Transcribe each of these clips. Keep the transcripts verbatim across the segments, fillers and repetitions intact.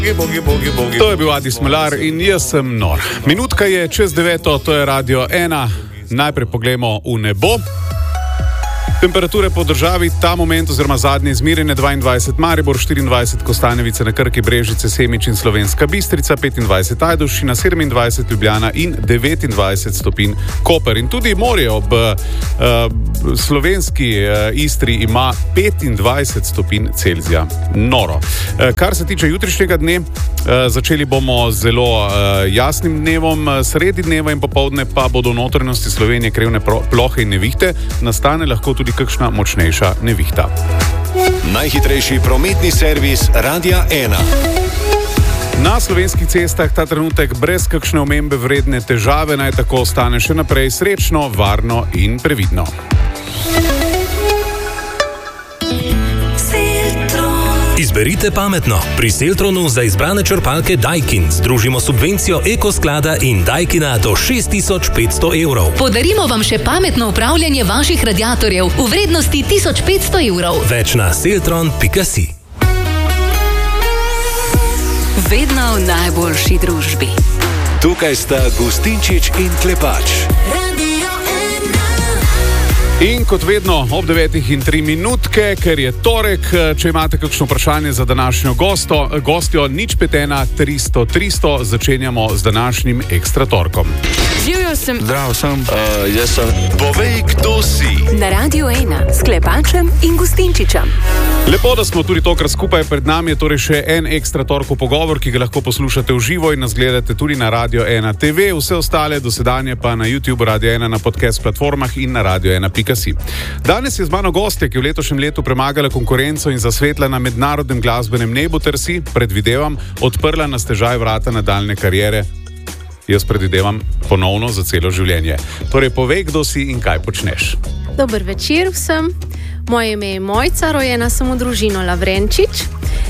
Bogi, bogi, bogi. To je bil Adi Smolar in jaz sem nor. Minutka je čez deveto, to je Radio ena. Najprej poglejmo v nebo. Temperature po državi ta moment oziroma zadnje izmerjene dvaindvajset Maribor, štiriindvajset Kostanjevice na Krki, Brežice, Semič in Slovenska Bistrica, petindvajset Ajdovščina, sedemindvajset Ljubljana in devetindvajset stopinj Koper. In tudi morje ob uh, slovenski uh, Istri ima petindvajset stopinj Celzija. Noro. Uh, kar se tiče jutrišnjega dne, uh, začeli bomo z zelo uh, jasnim dnevom, sredi dneva in popoldne pa bodo v notranjosti Slovenije krevne plohe in nevihte, nastane lahko tudi kakšna močnejša nevihta. Najhitrejši prometni servis Radia ena. Na slovenskih cestah ta trenutek brez kakšne omembe vredne težave, naj tako ostane še naprej srečno, varno in previdno. Izberite pametno. Pri Seltronu za izbrane črpalke Daikin združimo subvencijo Ekosklada in Daikina do šest tisoč petsto evrov. Podarimo vam še pametno upravljanje vaših radiatorjev v vrednosti tisoč petsto evrov. Več na seltron pika si. Vedno v najboljši družbi. Tukaj sta Gustinčič in Klepač. In kot vedno ob devetih in tri minutke, ker je torek, če imate kakšno vprašanje za današnjo gosto, gostjo, nič pet ena tristo tristo, začenjamo z današnjim ekstra torkom. Živjo sem. Zdravo sem. Uh, jaz sem. Povej, kdo si. Na Radio ena s Klepačem in Gustinčičem. Lepo, da smo tudi tokrat skupaj. Pred nami je torej še en ekstra torkov pogovor, ki ga lahko poslušate v živo in nas gledate tudi na Radio ena T V. Vse ostale dosedanje pa na YouTube Radio ena, na podcast platformah in na radio ena pika si. Danes je z mano gostja, ki je v letošnjem letu premagala konkurenco in zasvetla na mednarodnem glasbenem nebu ter si, predvidevam, odprla na stežaj vrata nadaljne kariere. Jaz predvidevam ponovno za celo življenje. Torej, povej, kdo si in kaj počneš. Dober večer vsem. Moje ime je Mojca, rojena sem v družino Lavrenčič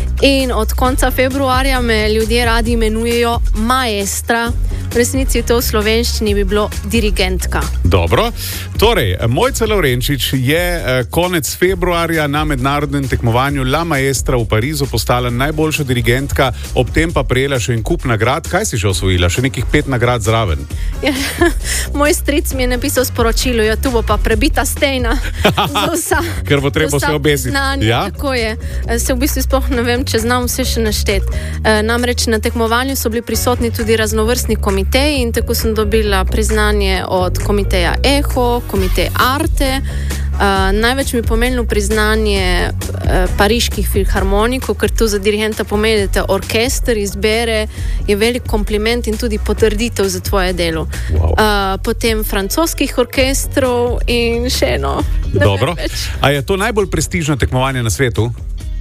in od konca februarja me ljudje radi imenujejo maestra. V resnici to v slovenščini bi bilo dirigentka. Dobro. Torej, Mojca Lavrenčič je konec februarja na mednarodnem tekmovanju La Maestra v Parizu postala najboljša dirigentka, ob tem pa prejela še en kup nagrad. Kaj si že osvojila? Še nekih pet nagrad zraven. Ja, moj stric mi je napisal sporočilo, ja, tu bo pa prebita stena za vsa. Ker bo treba se obesiti. Ja? Tako je. Se v bistvu sploh ne vem, če znam vse še naštet. Namreč na tekmovanju so bili prisotni tudi raznovrstni komiteji in tako sem dobila priznanje od komiteja Eho, komiteja Arte. Uh, največ mi pomenilo priznanje uh, pariških filharmonikov, ker tu za dirigenta pomeni, da te orkester izbere, je velik kompliment in tudi potrditev za tvoje delo. Wow. Uh, potem francoskih orkestrov in še eno. Dobro. A je to najbolj prestižno tekmovanje na svetu?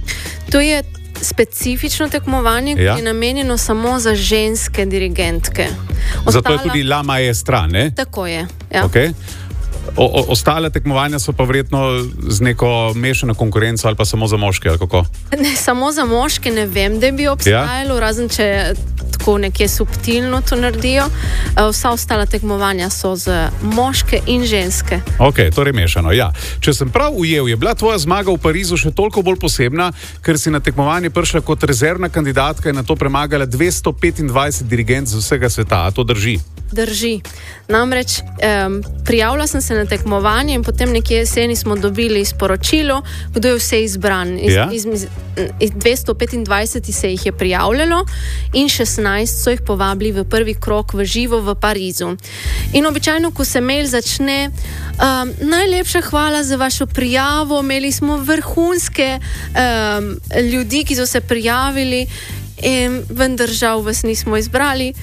To je specifično tekmovanje, ja, ki je namenjeno samo za ženske dirigentke. Ostala... Zato je tudi La Maestra, ne? Tako je, ja. Okay. O, o, ostale tekmovanja so pa verjetno z neko mešano konkurenco ali pa samo za moške, ali kako? Ne, samo za moške ne vem, da bi obstajalo, ja, razen če tako nekje subtilno to naredijo. Vsa ostala tekmovanja so za moške in ženske. Ok, torej mešano, ja. Če sem prav ujel, je bila tvoja zmaga v Parizu še toliko bolj posebna, ker si na tekmovanje prišla kot rezervna kandidatka in na to premagala dvesto petindvajset dirigent z vsega sveta. A to drži? Drži. Namreč um, prijavila sem se na tekmovanje in potem nekje jeseni smo dobili sporočilo, kdo je vse izbran. Iz, ja? iz, iz dvesto petindvajset se jih je prijavljalo in šestnajst so jih povabili v prvi krog v živo v Parizu. In običajno, ko se mail začne, um, najlepša hvala za vašo prijavo, imeli smo vrhunske um, ljudi, ki so se prijavili, in vendar žal vas nismo izbrali.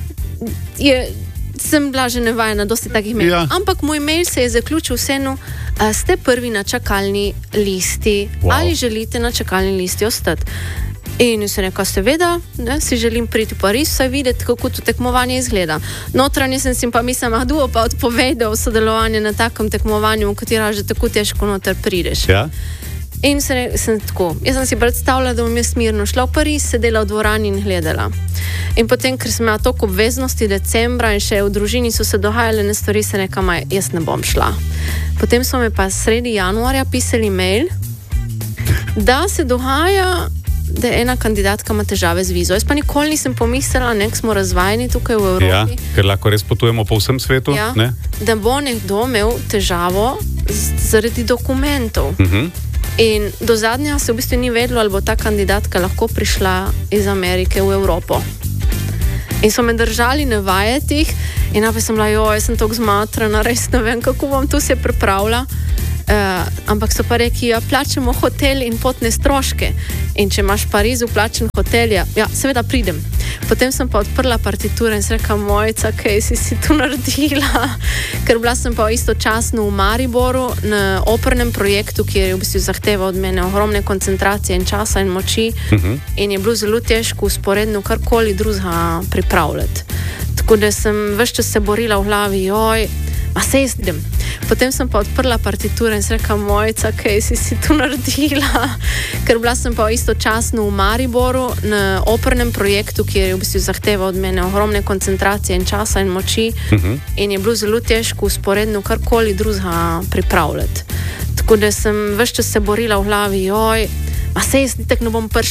Je, sem bila že nevajena dosti takih mail. Ja. Ampak moj mail se je zaključil vseeno, a ste prvi na čakalni listi. Wow. Ali želite na čakalni listi ostati? In se nekaj seveda, ne, si želim priti v Pariz, saj videti, kako to tekmovanje izgleda. Notranje sem si pa mislim, ah, duo pa odpovedal sodelovanje na takem tekmovanju, v katera že tako težko noter prideš. Ja. In se, sem tako, jaz sem si predstavljala, da bom jaz mirno šla v Pariz, sedela v dvorani in gledala. In potem, ker sem imela toliko obveznosti decembra in še v družini so se dogajale ne stvari, se nekam, jaz ne bom šla. Potem so me pa sredi januarja pisali mail, da se dogaja da ena kandidatka ima težave z vizo. Jaz pa nikoli nisem pomislila, nek smo razvajeni tukaj v Evropi. Ja, ker lahko res potujemo po vsem svetu. Ja, ne? Da bo nekdo imel težavo z, zaradi dokumentov. Uh-huh. In do zadnja se v bistvu ni vedelo, ali bo ta kandidatka lahko prišla iz Amerike v Evropo. In so me držali na vajetih in naprej sem bila, joj, jaz sem tako zmatrana, res ne vem, kako bom tu se pripravila. Uh, ampak so pa rekli, ja, plačamo hotel in potne stroške. In če imaš v Parizu plačen hotel, ja, ja, seveda pridem. Potem sem pa odprla partiture in se rekla, Mojca, kaj si si tu naredila? Ker bila sem pa istočasno v Mariboru na opernem projektu, ki je v bistvu zahteva od mene ogromne koncentracije in časa in moči. Uh-huh. In je bilo zelo težko usporedno karkoli drugega pripravljati. Tako da sem ves čas se borila v glavi, joj, a se jaz idem. Potem sem pa odprla partiture in se rekla, Mojca, kaj si si tu naredila? Ker bila sem pa istočasno v Mariboru na opernem projektu, ki je v bistvu zahteva od mene ogromne koncentracije in časa in moči. Uh-huh. In je bilo zelo težko usporedno karkoli drugega pripravljati. Tako da sem ves čas se borila v glavi, joj, a se jaz itak ne bom prišla.